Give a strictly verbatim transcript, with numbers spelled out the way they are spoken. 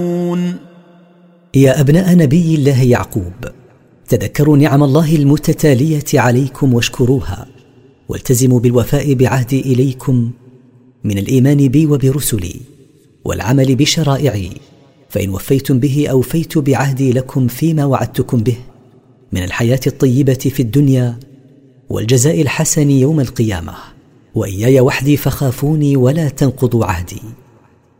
يا أبناء نبي الله يعقوب، تذكروا نعم الله المتتالية عليكم واشكروها، والتزموا بالوفاء بعهدي إليكم من الإيمان بي وبرسلي والعمل بشرائعي، فإن وفيتم به أوفيت بعهدي لكم فيما وعدتكم به من الحياة الطيبة في الدنيا والجزاء الحسن يوم القيامة. وإياي وحدي فخافوني ولا تنقضوا عهدي.